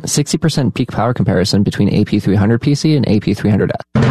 60% peak power comparison between AP300 PC and AP300S.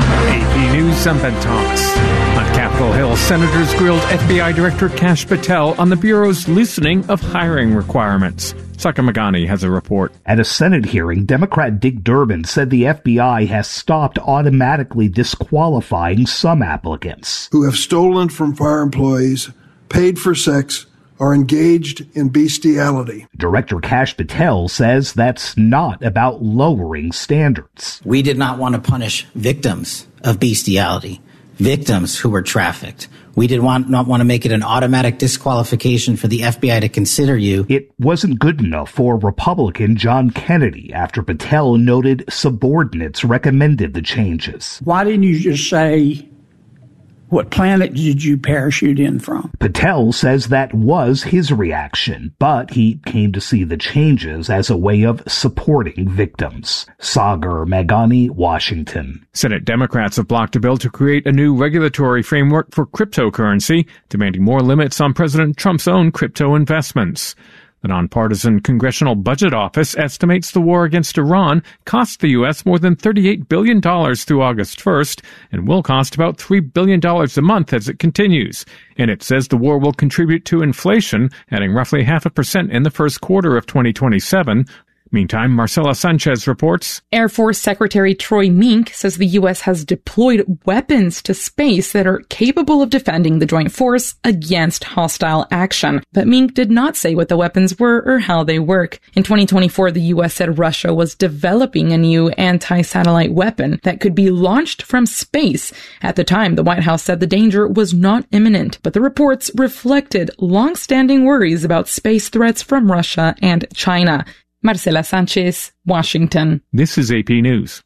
AP News, I'm Ben Thomas. On Capitol Hill, senators grilled FBI Director Kash Patel on the Bureau's loosening of hiring requirements. Saka Magani has a report. At a Senate hearing, Democrat Dick Durbin said the FBI has stopped automatically disqualifying some applicants who have stolen from fire employees, paid for sex, are engaged in bestiality. Director Kash Patel says that's not about lowering standards. We did not want to punish victims of bestiality, victims who were trafficked. We did not want to make it an automatic disqualification for the FBI to consider you. It wasn't good enough for Republican John Kennedy after Patel noted subordinates recommended the changes. Why didn't you just say, what planet did you parachute in from? Patel says that was his reaction, but he came to see the changes as a way of supporting victims. Sagar Meghani, Washington. Senate Democrats have blocked a bill to create a new regulatory framework for cryptocurrency, demanding more limits on President Trump's own crypto investments. The nonpartisan Congressional Budget Office estimates the war against Iran cost the U.S. more than $38 billion through August 1st and will cost about $3 billion a month as it continues. And it says the war will contribute to inflation, adding roughly 0.5% in the first quarter of 2027. Meantime, Marcela Sanchez reports. Air Force Secretary Troy Mink says the U.S. has deployed weapons to space that are capable of defending the joint force against hostile action. But Mink did not say what the weapons were or how they work. In 2024, the U.S. said Russia was developing a new anti-satellite weapon that could be launched from space. At the time, the White House said the danger was not imminent, but the reports reflected long-standing worries about space threats from Russia and China. Marcela Sanchez, Washington. This is AP News.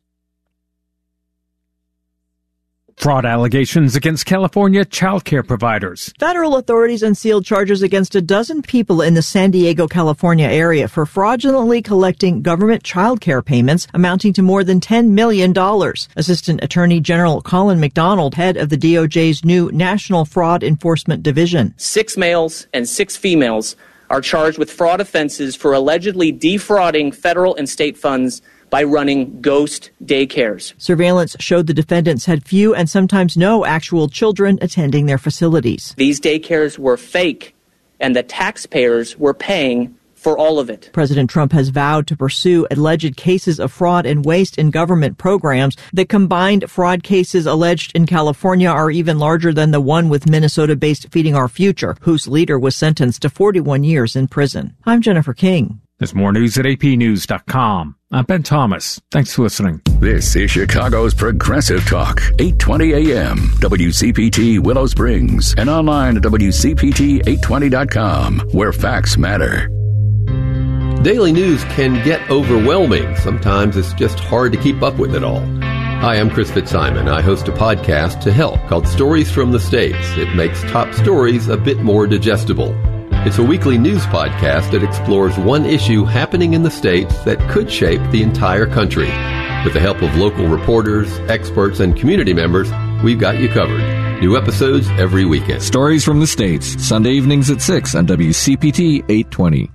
Fraud allegations against California childcare providers. Federal authorities unsealed charges against a dozen people in the San Diego, California area for fraudulently collecting government childcare payments amounting to more than $10 million. Assistant Attorney General Colin McDonald, head of the DOJ's new National Fraud Enforcement Division. 6 males and 6 females are charged with fraud offenses for allegedly defrauding federal and state funds by running ghost daycares. Surveillance showed the defendants had few and sometimes no actual children attending their facilities. These daycares were fake, and the taxpayers were paying for all of it. President Trump has vowed to pursue alleged cases of fraud and waste in government programs. The combined fraud cases alleged in California are even larger than the one with Minnesota-based Feeding Our Future, whose leader was sentenced to 41 years in prison. I'm Jennifer King. There's more news at apnews.com. I'm Ben Thomas. Thanks for listening. This is Chicago's Progressive Talk, 820 AM, WCPT Willow Springs, and online at WCPT820.com, where facts matter. Daily news can get overwhelming. Sometimes it's just hard to keep up with it all. Hi, I'm Chris Fitzsimon. I host a podcast to help called Stories from the States. It makes top stories a bit more digestible. It's a weekly news podcast that explores one issue happening in the States that could shape the entire country. With the help of local reporters, experts, and community members, we've got you covered. New episodes every weekend. Stories from the States, Sunday evenings at 6 on WCPT 820.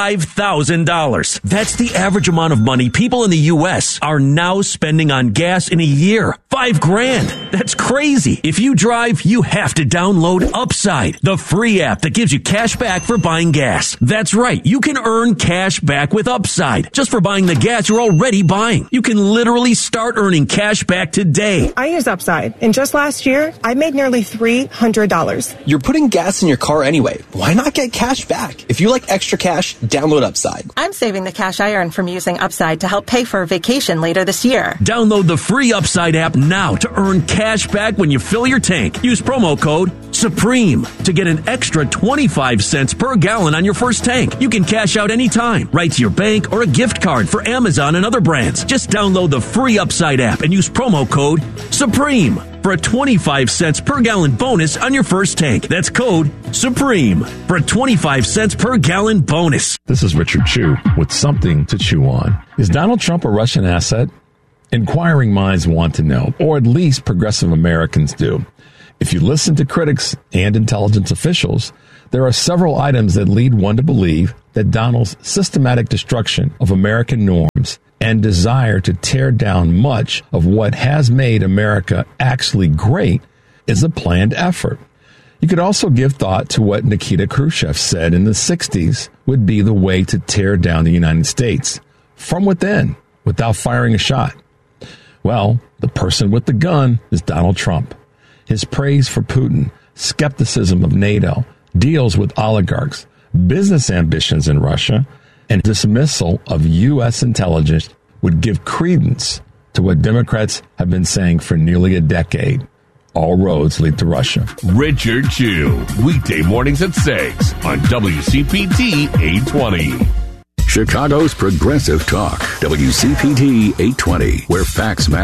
$5,000. That's the average amount of money people in the U.S. are now spending on gas in a year. $5,000. That's crazy. If you drive, you have to download Upside, the free app that gives you cash back for buying gas. That's right. You can earn cash back with Upside just for buying the gas you're already buying. You can literally start earning cash back today. I use Upside, and just last year, I made nearly $300. You're putting gas in your car anyway. Why not get cash back? If you like extra cash, download Upside. I'm saving the cash I earn from using Upside to help pay for a vacation later this year. Download the free Upside app now to earn cash back when you fill your tank. Use promo code SUPREME to get an extra 25 cents per gallon on your first tank. You can cash out anytime, right to your bank or a gift card for Amazon and other brands. Just download the free Upside app and use promo code SUPREME for a 25 cents per gallon bonus on your first tank. That's code SUPREME for a 25 cents per gallon bonus. This is Richard Chu with something to chew on. Is Donald Trump a Russian asset? Inquiring minds want to know, or at least progressive Americans do. If you listen to critics and intelligence officials, There are several items that lead one to believe that Donald's systematic destruction of American norms and desire to tear down much of what has made America actually great is a planned effort. You could also give thought to what Nikita Khrushchev said in the 60s would be the way to tear down the United States from within without firing a shot. Well, the person with the gun is Donald Trump. His praise for Putin, skepticism of NATO, deals with oligarchs, business ambitions in Russia, and dismissal of U.S. intelligence would give credence to what Democrats have been saying for nearly a decade. All roads lead to Russia. Richard Chu, weekday mornings at 6 on WCPT 820. Chicago's Progressive Talk, WCPT 820, where facts matter.